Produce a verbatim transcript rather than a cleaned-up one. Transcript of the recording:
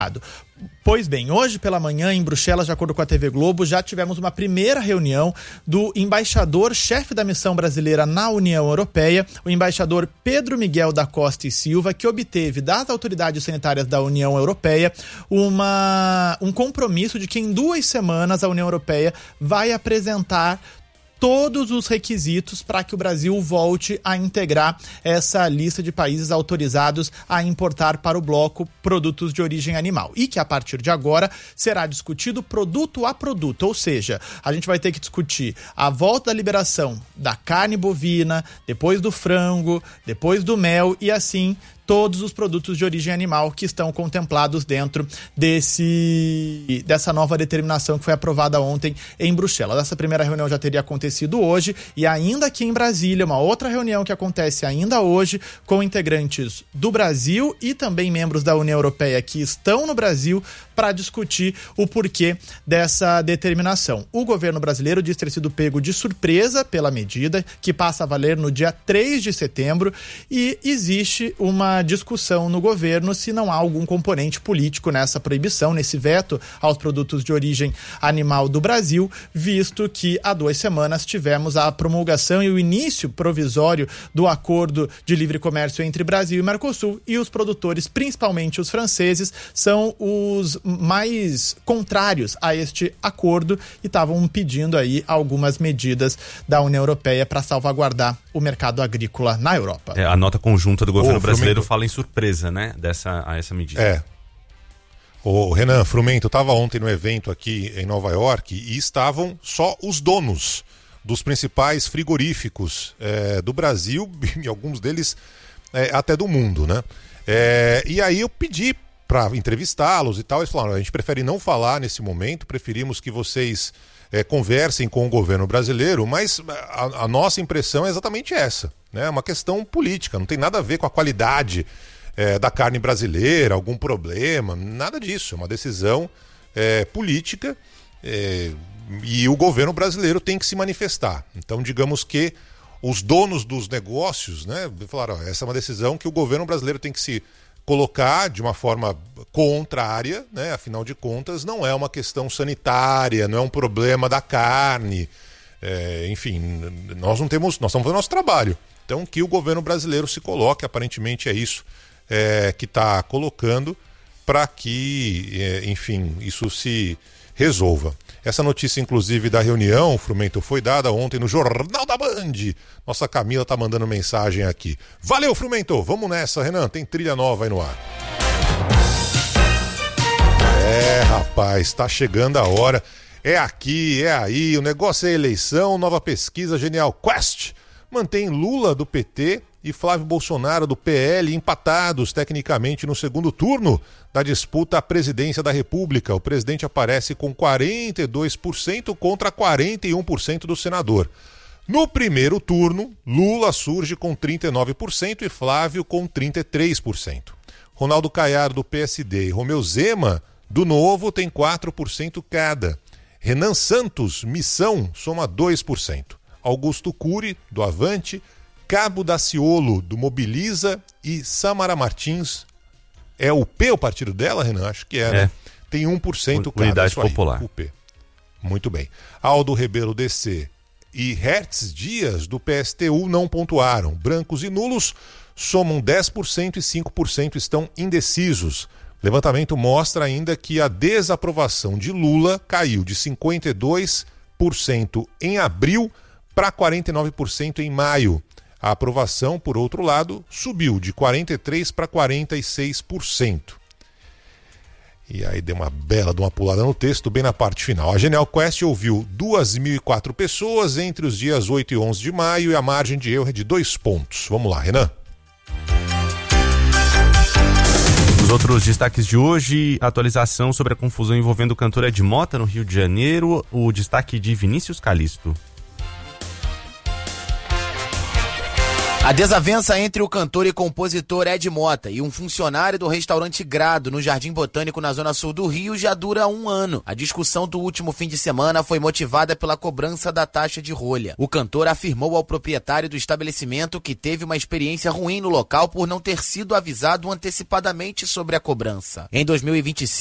Pois bem, hoje pela manhã em Bruxelas, de acordo com a T V Globo, já tivemos uma primeira reunião do embaixador-chefe da missão brasileira na União Europeia, o embaixador Pedro Miguel da Costa e Silva, que obteve das autoridades sanitárias da União Europeia uma, um compromisso de que em duas semanas a União Europeia vai apresentar todos os requisitos para que o Brasil volte a integrar essa lista de países autorizados a importar para o bloco produtos de origem animal. E que a partir de agora será discutido produto a produto, ou seja, a gente vai ter que discutir a volta da liberação da carne bovina, depois do frango, depois do mel e assim todos os produtos de origem animal que estão contemplados dentro desse, dessa nova determinação que foi aprovada ontem em Bruxelas. Essa primeira reunião já teria acontecido hoje e ainda aqui em Brasília, uma outra reunião que acontece ainda hoje com integrantes do Brasil e também membros da União Europeia que estão no Brasil para discutir o porquê dessa determinação. O governo brasileiro diz ter sido pego de surpresa pela medida, que passa a valer no dia três de setembro, e existe uma discussão no governo se não há algum componente político nessa proibição, nesse veto aos produtos de origem animal do Brasil, visto que há duas semanas tivemos a promulgação e o início provisório do acordo de livre comércio entre Brasil e Mercosul, e os produtores, principalmente os franceses, são os mais contrários a este acordo e estavam pedindo aí algumas medidas da União Europeia para salvaguardar o mercado agrícola na Europa. É, a nota conjunta do governo Ô, brasileiro Frumento. fala em surpresa, né, dessa, a essa medida. É. O Renan, Frumento, estava ontem no evento aqui em Nova York e estavam só os donos dos principais frigoríficos é, do Brasil e alguns deles é, até do mundo, né? É, e aí eu pedi para entrevistá-los e tal, eles falaram, a gente prefere não falar nesse momento, preferimos que vocês é, conversem com o governo brasileiro, mas a, a nossa impressão é exatamente essa, né? É uma questão política, não tem nada a ver com a qualidade é, da carne brasileira, algum problema, nada disso, é uma decisão é, política é, e o governo brasileiro tem que se manifestar. Então, digamos que os donos dos negócios, né, falaram, ó, essa é uma decisão que o governo brasileiro tem que se colocar de uma forma contrária, né? Afinal de contas, não é uma questão sanitária, não é um problema da carne, é, enfim, nós não temos, nós estamos fazendo nosso trabalho. Então, que o governo brasileiro se coloque, aparentemente é isso é, que está colocando para que, é, enfim, isso se resolva. Essa notícia, inclusive, da reunião, Frumento, foi dada ontem no Jornal da Band. Nossa Camila tá mandando mensagem aqui. Valeu, Frumento! Vamos nessa, Renan. Tem trilha nova aí no ar. É, rapaz, tá chegando a hora. É aqui, é aí. O negócio é eleição. Nova pesquisa Genial Quest mantém Lula do P T e Flávio Bolsonaro do P L empatados tecnicamente no segundo turno da disputa à presidência da República. O presidente aparece com quarenta e dois por cento contra quarenta e um por cento do senador. No primeiro turno, Lula surge com trinta e nove por cento e Flávio com trinta e três por cento. Ronaldo Caiado do P S D e Romeu Zema do Novo tem quatro por cento cada. Renan Santos, Missão, soma dois por cento. Augusto Cury, do Avante, Cabo Daciolo, do Mobiliza e Samara Martins, é o P o partido dela, Renan? Acho que é, é. Né? Tem um por cento cada. Unidade Popular. O P. Muito bem. Aldo Rebelo, D C, e Hertz Dias, do P S T U, não pontuaram. Brancos e nulos somam dez por cento e cinco por cento estão indecisos. Levantamento mostra ainda que a desaprovação de Lula caiu de cinquenta e dois por cento em abril para quarenta e nove por cento em maio. A aprovação, por outro lado, subiu de quarenta e três por cento para quarenta e seis por cento. E aí deu uma bela de uma pulada no texto, bem na parte final. A Genial Quest ouviu duas mil e quatro pessoas entre os dias oito e onze de maio e a margem de erro é de dois pontos. Vamos lá, Renan. Os outros destaques de hoje, atualização sobre a confusão envolvendo o cantor Ed Mota no Rio de Janeiro, o destaque de Vinícius Calixto. A desavença entre o cantor e compositor Ed Mota e um funcionário do restaurante Grado, no Jardim Botânico, na zona sul do Rio, já dura um ano. A discussão do último fim de semana foi motivada pela cobrança da taxa de rolha. O cantor afirmou ao proprietário do estabelecimento que teve uma experiência ruim no local por não ter sido avisado antecipadamente sobre a cobrança. Em dois mil e vinte e cinco,